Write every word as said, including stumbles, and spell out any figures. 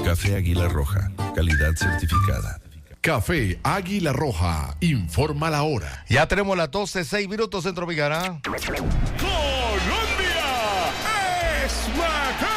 Café Águila Roja, calidad certificada. Café Águila Roja, informa la hora. Ya tenemos las doce, seis minutos, Centro Vigara. Colombia es la